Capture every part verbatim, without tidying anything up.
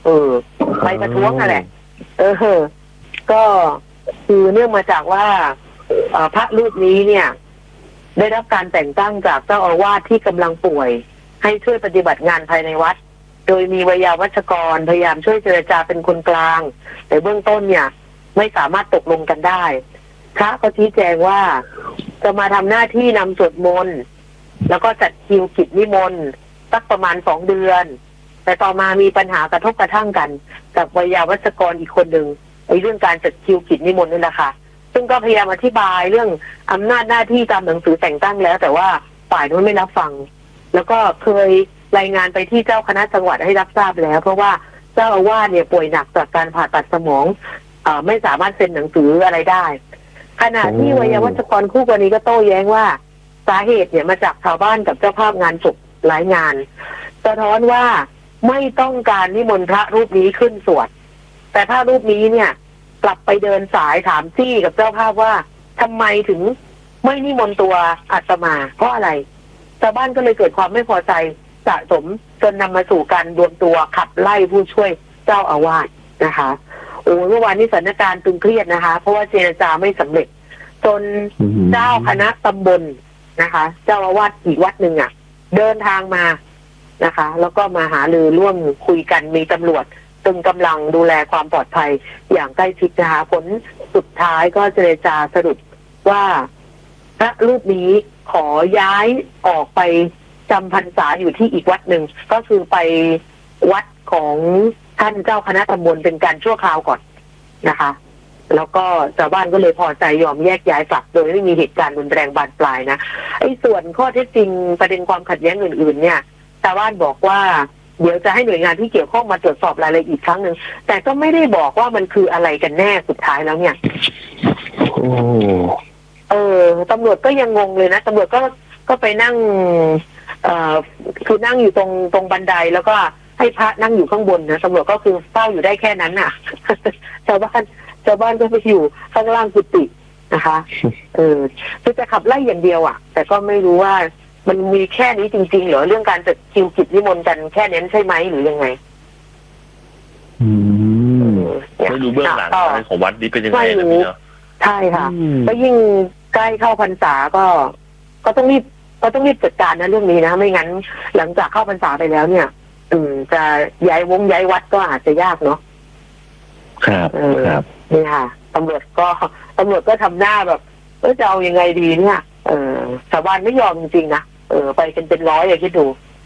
เออไปประท้วงนั่นแหละเออก็คือเนื่องมาจากว่าพระรูปนี้เนี่ยได้รับการแต่งตั้งจากเจ้าอาวาสที่กำลังป่วยให้ช่วยปฏิบัติงานภายในวัดโดยมีวิยาวัชกรพยายามช่วยเจรจาเป็นคนกลางแต่เบื้องต้นเนี่ยไม่สามารถตกลงกันได้พระก็ชี้แจงว่าจะมาทำหน้าที่นำสวดมนต์แล้วก็จัดคิวกิจนิมนต์สักประมาณสองเดือนแต่ต่อมามีปัญหากระทบกระทั่งกันกับวิยาวัชกรอีกคนหนึ่งไอ้เรื่องการจัดคิวกิจนิมนต์นี่แหละค่ะซึ่งก็พยายามอธิบายเรื่องอำนาจหน้าที่ตามหนังสือแต่งตั้งแล้วแต่ว่าฝ่ายนู้นไม่รับฟังแล้วก็เคยรายงานไปที่เจ้าคณะจังหวัดให้รับทราบแล้วเพราะว่าเจ้าอาวาสเนี่ยป่วยหนักจากการผ่าตัดสมองเอ่อไม่สามารถเซ็นหนังสืออะไรได้ขณะที่วิยาวัชกรคู่กรณีก็โต้แย้งว่าสาเหตุเนี่ยมาจากชาวบ้านกับเจ้าภาพงานศพหลายงานสะท้อนว่าไม่ต้องการนิมนต์พระรูปนี้ขึ้นสวดแต่พระรูปนี้เนี่ยกลับไปเดินสายถามจี้กับเจ้าภาพว่าทำไมถึงไม่นิมนต์ตัวอาตมาเพราะอะไรชาวบ้านก็เลยเกิดความไม่พอใจสะสมจนนำมาสู่การรวมตัวขับไล่ผู้ช่วยเจ้าอาวาสนะคะโอ้เมื่อวานนี้สถานการณ์ตึงเครียดนะคะเพราะว่าเจรจาไม่สำเร็จจนเจ้าคณะตำบลนะคะเจ้าอาวาสอีกวัดหนึ่งอ่ะเดินทางมานะคะแล้วก็มาหารือร่วมคุยกันมีตำรวจตึงกำลังดูแลความปลอดภัยอย่างใกล้ชิดนะคะผลสุดท้ายก็เจรจาสรุปว่าพระรูปนี้ขอย้ายออกไปจำพรรษาอยู่ที่อีกวัดหนึ่งก็คือไปวัดของท่านเจ้าคณะตำบลเป็นการชั่วคราวก่อนนะคะแล้วก็ชาวบ้านก็เลยพอใจยอมแยกย้ายกลับโดยไม่มีเหตุการณ์รุนแรงบานปลายนะไอ้ส่วนข้อเท็จจริงประเด็นความขัดแย้งอื่นๆเนี่ยชาวบ้านบอกว่าเดี๋ยวจะให้หน่วยงานที่เกี่ยวข้องมาตรวจสอบรายละเอียดอีกครั้งหนึ่งแต่ก็ไม่ได้บอกว่ามันคืออะไรกันแน่สุดท้ายแล้วเนี่ยโอ้เออตำรวจก็ยังงงเลยนะตำรวจก็ก็ไปนั่งเอ่อคือนั่งอยู่ตรงตรงบันไดแล้วก็ให้พระนั่งอยู่ข้างบนนะตำรวจก็คือเฝ้าอยู่ได้แค่นั้นน่ะ ชาวบ้านชาวบ้านก็ไปอยู่ข้างล่างกุฏินะคะเออคือจะขับไล่อย่างเดียวอ่ะแต่ก็ไม่รู้ว่ามันมีแค่นี้จริงๆเหรอเรื่องการจัดคิวกิจนิมนต์กันแค่นั้นใช่ไหมหรือยังไงอืมไม่รู้เบื้องหลังของวัดนี้เป็นยังไงนะพี่เนาะใช่ค่ะก็ยิ่งใกล้เข้าพรรษาก็ก็ต้องรีบก็ต้องรีบจัดการนะเรื่องนี้นะไม่งั้นหลังจากเข้าพรรษาไปแล้วเนี่ยอืมจะย้ายวงย้ายวัดก็อาจจะยากเนาะครับครับนี่ค่ะตำรวจก็ตำรวจก็ทำหน้าแบบเออจะเอายังไงดีเนี่ยเออชาวบ้านไม่ยอมจริงๆนะเออไปกันเป็นร้อยเลยคิดดู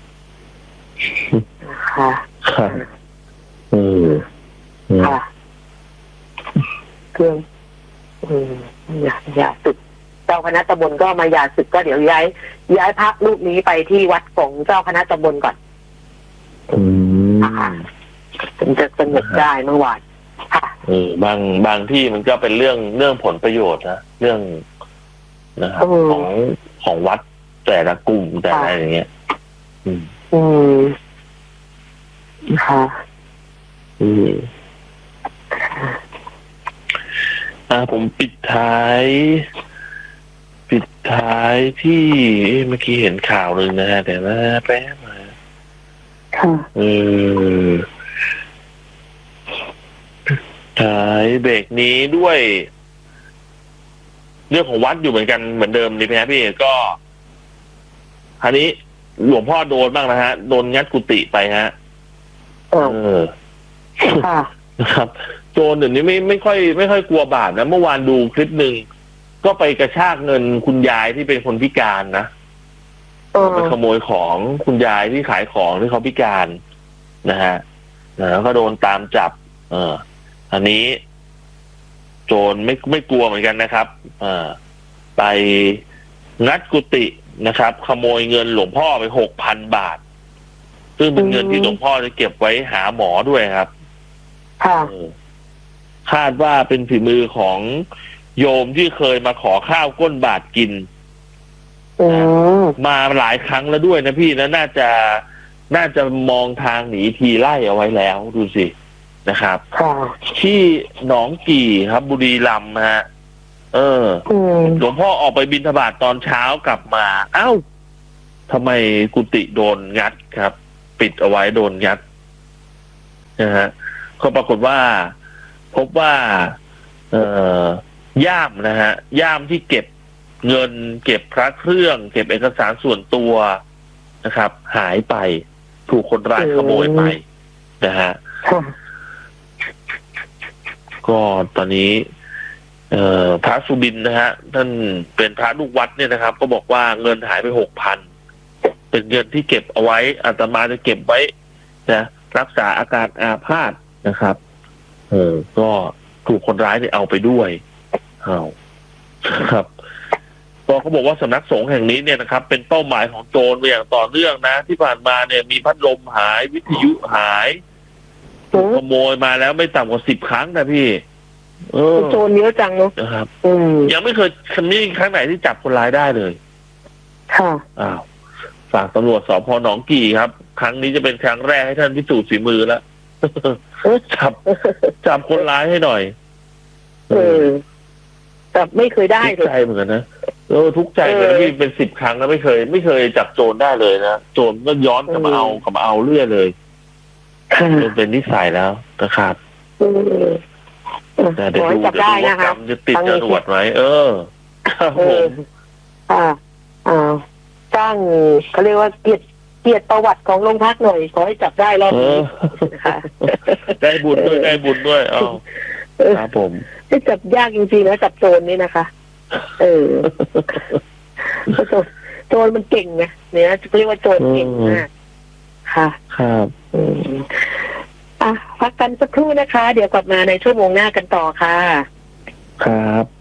ค่ะค่ะอืมค่ะเครื่องอืมอย่าอย่าสึกเจ้าคณะตำบลก็มาอย่าสึกก็เดี๋ยวย้ายย้ายพระรูปนี้ไปที่วัดของเจ้าคณะตำบลก่อนอืมค่ะถึงจะสงบได้เมื่อวานค่ะเออบางบางที่มันก็เป็นเรื่องเรื่องผลประโยชน์นะเรื่องนะครับของของวัดแต่ละกลุ่มแต่อะไรอย่างเงี้ยอืมอืมค่ะอืมอ่าผมปิดท้ายปิดท้ายที่เมื่อกี้เห็นข่าวหนึ่งนะฮะแต่ว่าแป๊บมาค่ะเออท้ายเบรกนี้ด้วยเรื่องของวัดอยู่เหมือนกันเหมือนเดิมนี่พี่ก็คราวนี้หลวงพ่อโดนบ้างนะฮะโดนงัดกุฏิไปฮะเออนะครับโจรเดี๋ยวนี้ไม่ไม่ค่อยไม่ค่อยกลัวบาปนะเมื่อวานดูคลิปหนึ่งก็ไปกระชากเงินคุณยายที่เป็นคนพิการนะไปขโมยของคุณยายที่ขายของที่เขาพิการนะฮะแล้วก็โดนตามจับเอออันนี้โจรไม่ไม่กลัวเหมือนกันนะครับอ่าไปงัดกุฏินะครับขโมยเงินหลวงพ่อไปหกพันบาทซึ่งเป็นเงินที่หลวงพ่อจะเก็บไว้หาหมอด้วยครับค่ะคาดว่าเป็นฝีมือของโยมที่เคยมาขอข้าวก้นบาทกินมาหลายครั้งแล้วด้วยนะพี่นะน่าจะน่าจะมองทางหนีทีไล่เอาไว้แล้วดูสินะครับที่หนองกี่ครับบุรีรัมย์ฮะเออหลวงพ่อออกไปบิณฑบาตตอนเช้ากลับมาเอ้าทำไมกุฏิโดนงัดครับปิดเอาไว้โดนงัดนะฮะก็ปรากฏว่าพบว่าเอ่อย่ามนะฮะย่ามที่เก็บเงินเก็บพระเครื่องเก็บเอกสารส่วนตัวนะครับหายไปถูกคนร้ายขโมยไปนะฮะก็ตอนนี้เอ่อพระสุบินนะฮะท่านเป็นพระลูกวัดเนี่ยนะครับก็บอกว่าเงินหายไปหกพันเป็นเงินที่เก็บเอาไว้อาตมาจะเก็บไว้นะรักษาอาการอาพาธนะครับเออก็ถูกคนร้ายเนี่ยเอาไปด้วยเอาครับก็เขาบอกว่าสำนักสงฆ์แห่งนี้เนี่ยนะครับเป็นเป้าหมายของโจรมาอย่างต่อเนื่องนะที่ผ่านมาเนี่ยมีพัดลมหายวิทยุหายถูกขโมยมาแล้วไม่ต่ำกว่าสิบครั้งนะพี่เออโจรเยอะจังเนาะนะครับยังไม่เคยมีครั้งไหนที่จับคนร้ายได้เลยค่ะอ้าวฝากตำรวจสพหนองกี่ครับครั้งนี้จะเป็นครั้งแรกให้ท่านพิสูจน์ฝีมือแล้วจับจับคนร้ายให้หน่อยเออแต่ไม่เคยได้เลยทุกใจเหมือนกันนะเออทุกใจเหมือนที่เป็นสิบครั้งแล้วไม่เคยไม่เคยจับโจรได้เลยนะโจรก็ย้อนกลับมาเอากลับมาเอาเรื่อยเลยจนเป็นนิสัยแล้วนะครับแต่เดี๋ยวดูจะดูว่ากรรมจะติดจรวดไหมเออครับผมอ่าอ่าสร้างเขาเรียกว่าเกียรติเกียรติประวัติของโรงพักหน่อยขอให้จับได้รอบนี้นะคะได้บุญด้วยได้บุญด้วยอ๋อครับผมจะจับยากจริงๆนะจับโจรนี่นะคะเออโจรโจรมันเก่งไงเนี่ยเรียกว่าโจรเก่งมากค่ะครับอ่ะพักกันสักครู่นะคะเดี๋ยวกลับมาในชั่วโมงหน้ากันต่อค่ะครับ